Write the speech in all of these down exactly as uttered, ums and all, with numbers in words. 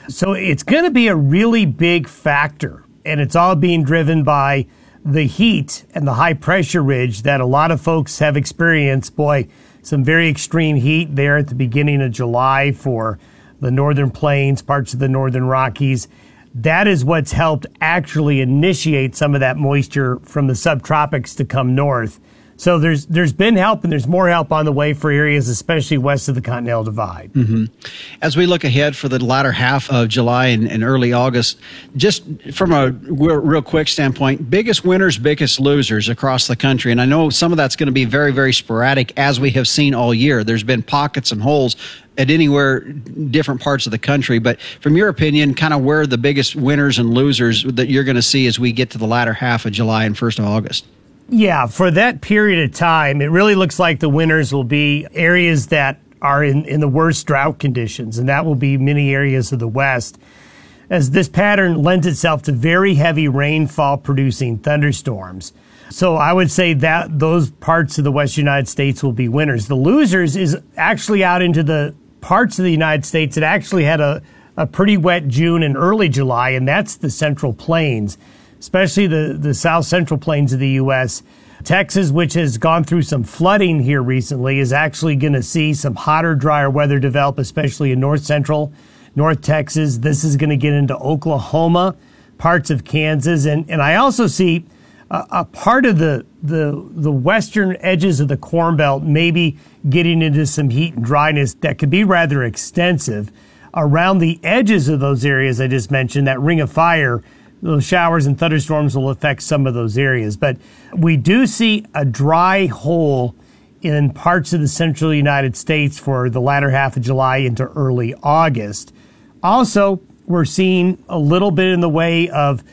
So it's going to be a really big factor, and it's all being driven by the heat and the high pressure ridge that a lot of folks have experienced. Boy, some very extreme heat there at the beginning of July for the northern plains, parts of the northern Rockies. That is what's helped actually initiate some of that moisture from the subtropics to come north. So there's there's been help, and there's more help on the way for areas, especially west of the Continental Divide. Mm-hmm. As we look ahead for the latter half of July and, and early August, just from a real, real quick standpoint, biggest winners, biggest losers across the country. And I know some of that's going to be very, very sporadic, as we have seen all year. There's been pockets and holes at anywhere, different parts of the country. But from your opinion, kind of where are the biggest winners and losers that you're going to see as we get to the latter half of July and first of August? Yeah, for that period of time, it really looks like the winners will be areas that are in, in the worst drought conditions, and that will be many areas of the West, as this pattern lends itself to very heavy rainfall producing thunderstorms. So I would say that those parts of the Western United States will be winners. The losers is actually out into the parts of the United States that actually had a, a pretty wet June and early July, and that's the Central Plains, especially the, the south central plains of the U S. Texas, which has gone through some flooding here recently, is actually going to see some hotter, drier weather develop, especially in north central, North Texas. This is going to get into Oklahoma, parts of Kansas. And, and I also see a, a part of the, the, the western edges of the Corn Belt maybe getting into some heat and dryness that could be rather extensive. Around the edges of those areas I just mentioned, that ring of fire, those showers and thunderstorms will affect some of those areas. But we do see a dry hole in parts of the central United States for the latter half of July into early August. Also, we're seeing a little bit in the way of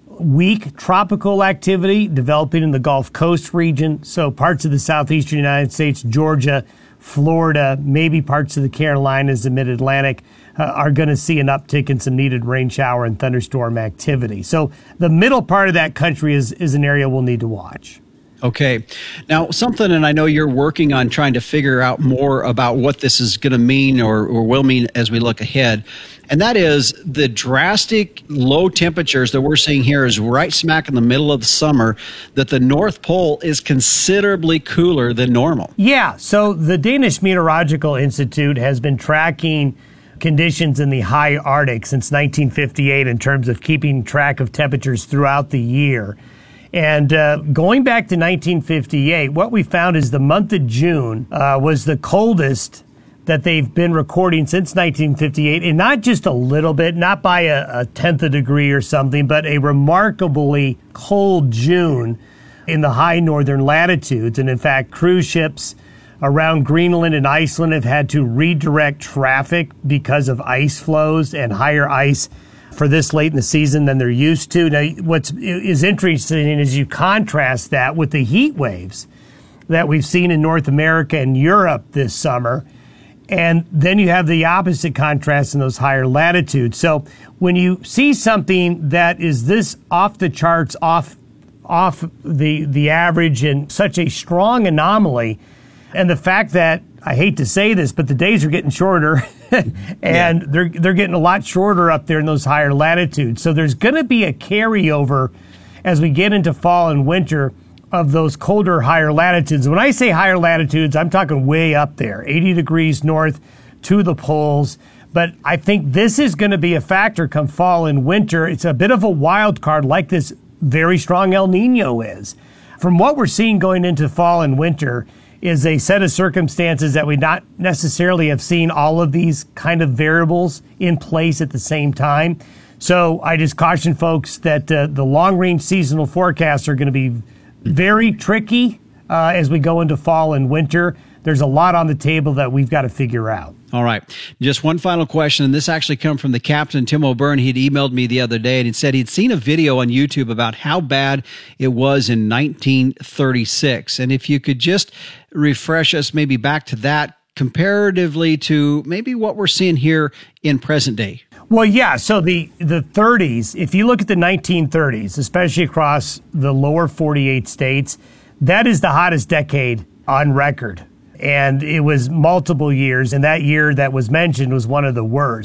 weak tropical activity developing in the Gulf Coast region. So parts of the southeastern United States, Georgia, Florida, maybe parts of the Carolinas, the mid-Atlantic, uh, are going to see an uptick in some needed rain shower and thunderstorm activity. So the middle part of that country is, is an area we'll need to watch. Okay. Now, something, and I know you're working on trying to figure out more about what this is going to mean or, or will mean as we look ahead, and that is the drastic low temperatures that we're seeing here is right smack in the middle of the summer, that the North Pole is considerably cooler than normal. Yeah. So the Danish Meteorological Institute has been tracking conditions in the high Arctic since nineteen fifty-eight in terms of keeping track of temperatures throughout the year. And uh, going back to nineteen fifty-eight, what we found is the month of June uh, was the coldest that they've been recording since nineteen fifty-eight, and not just a little bit, not by a, a tenth of a degree or something, but a remarkably cold June in the high northern latitudes. And in fact, cruise ships around Greenland and Iceland have had to redirect traffic because of ice flows and higher ice for this late in the season than they're used to. Now, what's is interesting is you contrast that with the heat waves that we've seen in North America and Europe this summer, and then you have the opposite contrast in those higher latitudes. So when you see something that is this off the charts, off off the the average, and such a strong anomaly, and the fact that, I hate to say this, but the days are getting shorter, and yeah. they're they're getting a lot shorter up there in those higher latitudes. So there's going to be a carryover as we get into fall and winter of those colder, higher latitudes. When I say higher latitudes, I'm talking way up there, eighty degrees north to the poles. But I think this is going to be a factor come fall and winter. It's a bit of a wild card, like this very strong El Nino is. From what we're seeing going into fall and winter is a set of circumstances that we not necessarily have seen all of these kind of variables in place at the same time. So I just caution folks that uh, the long-range seasonal forecasts are going to be very tricky uh, as we go into fall and winter. There's a lot on the table that we've got to figure out. All right. Just one final question, and this actually come from the captain, Tim O'Byrne. He'd emailed me the other day, and he said he'd seen a video on YouTube about how bad it was in nineteen thirty-six. And if you could just refresh us maybe back to that comparatively to maybe what we're seeing here in present day. Well, yeah. So the, the thirties, if you look at the nineteen thirties, especially across the lower forty-eight states, that is the hottest decade on record. And it was multiple years, and that year that was mentioned was one of the worst.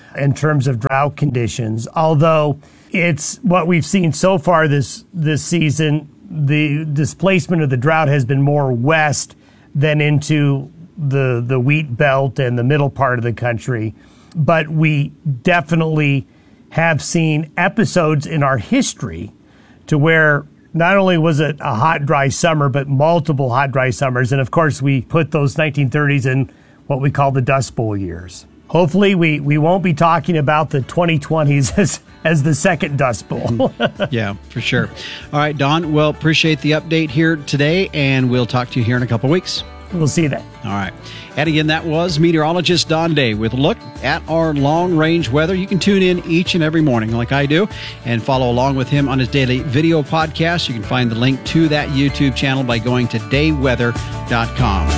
in terms of drought conditions. Although it's what we've seen so far this this season, the displacement of the drought has been more west than into the the wheat belt and the middle part of the country. But we definitely have seen episodes in our history to where not only was it a hot, dry summer, but multiple hot, dry summers. And of course, we put those nineteen thirties in what we call the Dust Bowl years. Hopefully, we, we won't be talking about the twenty twenties as, as the second Dust Bowl. Yeah, for sure. All right, Don, well, appreciate the update here today, and we'll talk to you here in a couple weeks. We'll see you then. All right. And again, that was meteorologist Don Day with a look at our long-range weather. You can tune in each and every morning like I do and follow along with him on his daily video podcast. You can find the link to that YouTube channel by going to day weather dot com.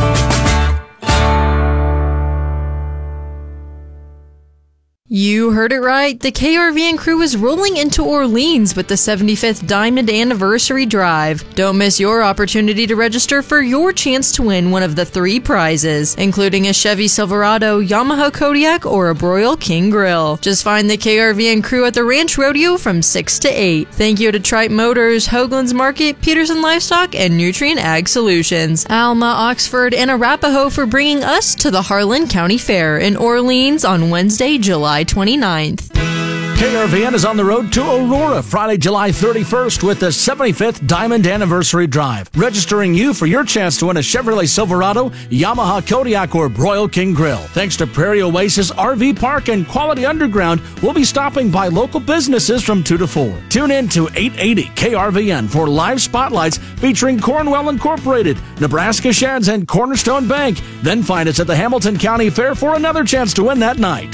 You heard it right. The K R V N crew is rolling into Orleans with the seventy-fifth Diamond Anniversary Drive. Don't miss your opportunity to register for your chance to win one of the three prizes, including a Chevy Silverado, Yamaha Kodiak, or a Broil King Grill. Just find the K R V N crew at the Ranch Rodeo from six to eight. Thank you to Tripe Motors, Hoagland's Market, Peterson Livestock, and Nutrient Ag Solutions, Alma, Oxford, and Arapahoe for bringing us to the Harlan County Fair in Orleans on Wednesday, July twenty-ninth. K R V N is on the road to Aurora Friday, July thirty-first with the seventy-fifth Diamond Anniversary Drive, registering you for your chance to win a Chevrolet Silverado, Yamaha Kodiak, or Broil King Grill. Thanks to Prairie Oasis R V Park and Quality Underground, we'll be stopping by local businesses from two to four. Tune in to eight eighty K R V N for live spotlights featuring Cornwell Incorporated, Nebraska Sheds, and Cornerstone Bank. Then find us at the Hamilton County Fair for another chance to win that night.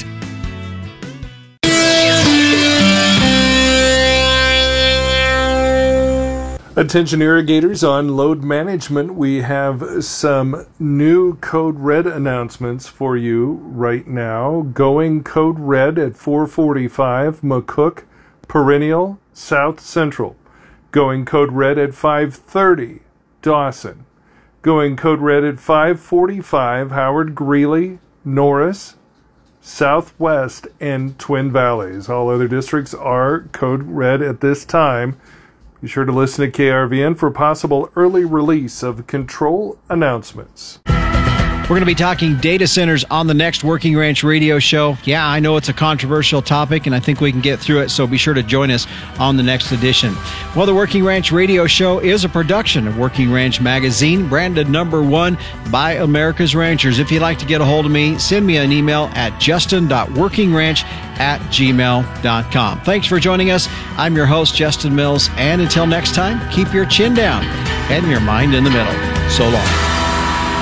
Attention irrigators on load management, we have some new Code Red announcements for you right now. Going Code Red at four forty-five McCook Perennial South Central. Going Code Red at five thirty Dawson. Going Code Red at five forty-five Howard Greeley, Norris, Southwest, and Twin Valleys. All other districts are Code Red at this time. Be sure to listen to K R V N for possible early release of control announcements. We're going to be talking data centers on the next Working Ranch Radio Show. Yeah, I know it's a controversial topic, and I think we can get through it, so be sure to join us on the next edition. Well, the Working Ranch Radio Show is a production of Working Ranch Magazine, branded number one by America's Ranchers. If you'd like to get a hold of me, send me an email at justin dot working ranch at gmail dot com. Thanks for joining us. I'm your host, Justin Mills, and until next time, keep your chin down and your mind in the middle. So long.